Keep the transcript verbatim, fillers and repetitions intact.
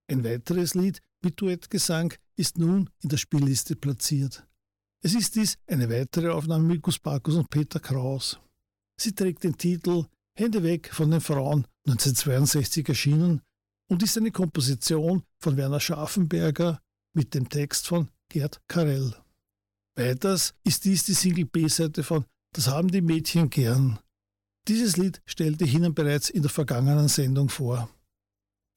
Ein weiteres Lied mit Duettgesang ist nun in der Spielliste platziert. Es ist dies eine weitere Aufnahme mit Gus Bacchus und Peter Kraus. Sie trägt den Titel Hände weg von den Frauen, neunzehnhundertzweiundsechzig erschienen, und ist eine Komposition von Werner Scharfenberger mit dem Text von Gerd Karel. Weiters ist dies die Single B-Seite von Das haben die Mädchen gern. Dieses Lied stellte ich Ihnen bereits in der vergangenen Sendung vor.